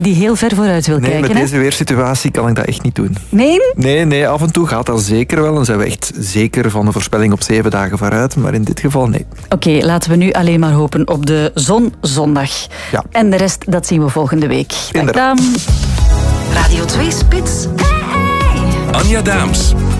die heel ver vooruit wil kijken. Met deze weersituatie kan ik dat echt niet doen. Nee? Nee, af en toe gaat dat zeker wel. Dan zijn we echt zeker van de voorspelling op 7 dagen vooruit. Maar in dit geval nee. Oké, laten we nu alleen maar hopen op de zon zondag. Ja. En de rest, dat zien we volgende week. Dag dan. Radio 2 Spits. Anja Daams.